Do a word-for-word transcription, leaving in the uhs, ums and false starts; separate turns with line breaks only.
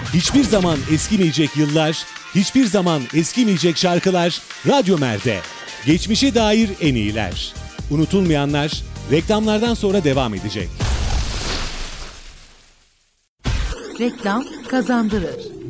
Hiçbir zaman eskimeyecek yıllar, hiçbir zaman eskimeyecek şarkılar Radyo Mer'de. Geçmişe dair en iyiler. Unutulmayanlar reklamlardan sonra devam edecek.
Reklam kazandırır.